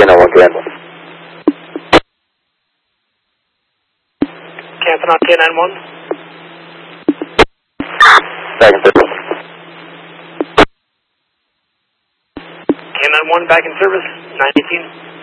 K91 Cancel. Cancel on K91. Back in service. K91 back in service, 918.